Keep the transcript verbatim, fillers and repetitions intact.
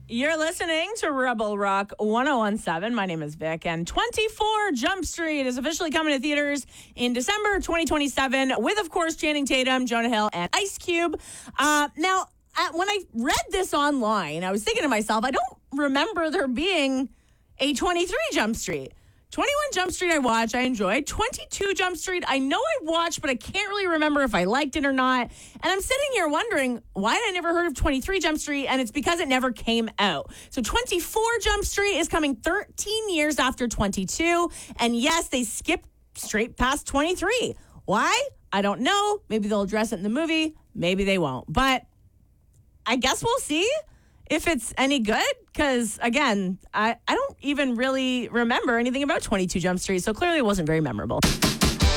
You're listening to Rebel Rock ten seventeen. My name is Vic, and twenty-four Jump Street is officially coming to theaters in December twenty twenty-seven with, of course, Channing Tatum, Jonah Hill, and Ice Cube. Uh, now, at, when I read this online, I was thinking to myself, I don't remember there being a twenty-three Jump Street. twenty-one Jump Street I watched, I enjoyed. twenty-two Jump Street, I know I watched, but I can't really remember if I liked it or not. And I'm sitting here wondering, why had I never heard of twenty-three Jump Street? And it's because it never came out. So twenty-four Jump Street is coming thirteen years after twenty-two. And yes, they skipped straight past twenty-three. Why? I don't know. Maybe they'll address it in the movie. Maybe they won't. But I guess we'll see if it's any good, because, again, I, I don't even really remember anything about twenty-two Jump Street, so clearly it wasn't very memorable.